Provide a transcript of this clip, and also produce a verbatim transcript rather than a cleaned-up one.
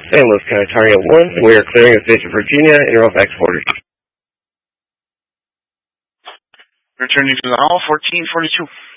Saint Louis County Target one, we are clearing the state of Virginia, interrupt exported. Returning to the hall, fourteen forty-two.